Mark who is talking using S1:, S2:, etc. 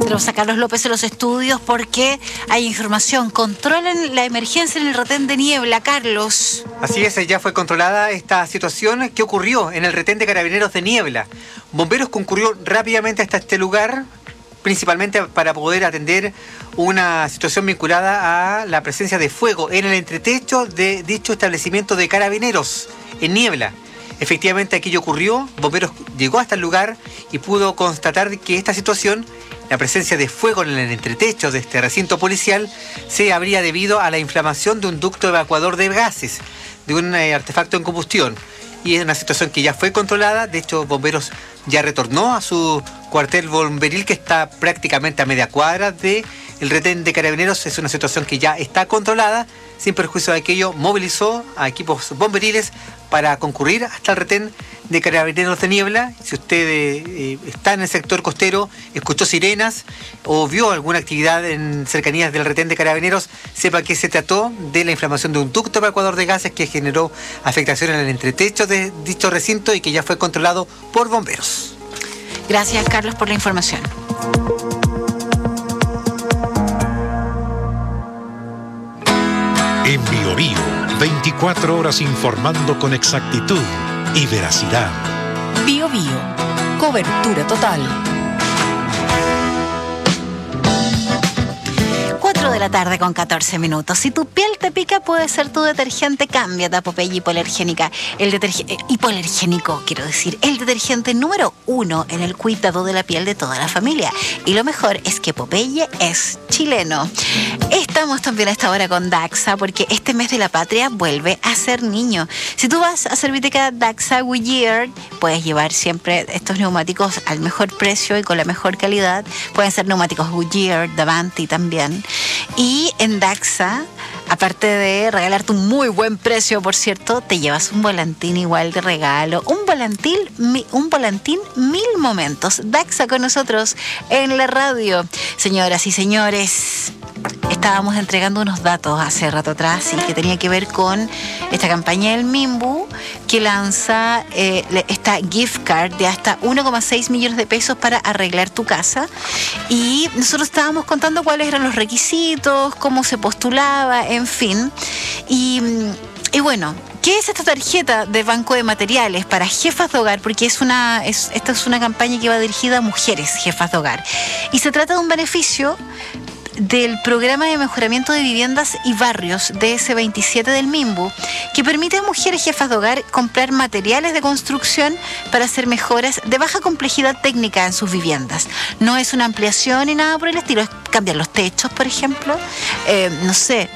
S1: Tenemos a Carlos López en los estudios porque hay información. Controlan la emergencia en el retén de Niebla, Carlos.
S2: Así es, ya fue controlada esta situación que ocurrió en el retén de Carabineros de Niebla. Bomberos concurrió rápidamente hasta este lugar, principalmente para poder atender una situación vinculada a la presencia de fuego en el entretecho de dicho establecimiento de Carabineros en Niebla. Efectivamente, aquello ocurrió, Bomberos llegó hasta el lugar y pudo constatar que esta situación, la presencia de fuego en el entretecho de este recinto policial, se habría debido a la inflamación de un ducto evacuador de gases, de un artefacto en combustión. Y es una situación que ya fue controlada. De hecho, Bomberos ya retornó a su cuartel bomberil, que está prácticamente a media cuadra del retén de Carabineros. Es una situación que ya está controlada. Sin perjuicio de aquello, movilizó a equipos bomberiles para concurrir hasta el retén de Carabineros de Niebla. Si usted está en el sector costero, escuchó sirenas o vio alguna actividad en cercanías del retén de Carabineros, sepa que se trató de la inflamación de un ducto evacuador de gases que generó afectación en el entretecho de dicho recinto y que ya fue controlado por bomberos.
S1: Gracias, Carlos, por la información.
S3: En BioBio, 24 horas informando con exactitud y veracidad.
S4: BioBio, cobertura total.
S1: 4 de la tarde con 14 minutos. Si tu piel te pica, puede ser tu detergente. Cámbiate a Popeye Hipoalergénica. Hipoalergénico, quiero decir. El detergente número 1 en el cuidado de la piel de toda la familia. Y lo mejor es que Popeye es chileno. Estamos también a esta hora con Daxa, porque este mes de la patria vuelve a ser niño. Si tú vas a Serviteca Daxa Goodyear, puedes llevar siempre estos neumáticos al mejor precio y con la mejor calidad. Pueden ser neumáticos Goodyear, Davanti también. Y en Daxa, aparte de regalarte un muy buen precio, por cierto, te llevas un volantín igual de regalo. Un volantín 1000 momentos. Daxa con nosotros en la radio. Señoras y señores, estábamos entregando unos datos hace rato atrás y que tenía que ver con esta campaña del Minbu que lanza esta gift card de hasta 1,6 millones de pesos para arreglar tu casa. Y nosotros estábamos contando cuáles eran los requisitos, cómo se postulaba, en fin. Y bueno, ¿qué es esta tarjeta de banco de materiales para jefas de hogar? Porque esta es una campaña que va dirigida a mujeres jefas de hogar. Y se trata de un beneficio del Programa de Mejoramiento de Viviendas y Barrios DS27 del Minbu, que permite a mujeres jefas de hogar comprar materiales de construcción para hacer mejoras de baja complejidad técnica en sus viviendas. No es una ampliación ni nada por el estilo, es cambiar los techos, por ejemplo, no sé,